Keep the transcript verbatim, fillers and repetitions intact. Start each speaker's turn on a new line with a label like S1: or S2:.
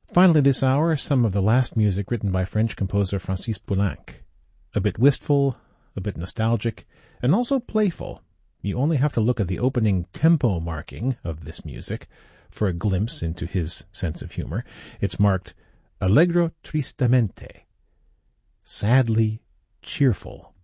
S1: Finally this hour, some of the last music written by French composer Francis Poulenc. A bit wistful, a bit nostalgic, and also playful. You only have to look at the opening tempo marking of this music for a glimpse into his sense of humor. It's marked Allegro tristamente, sadly cheerful.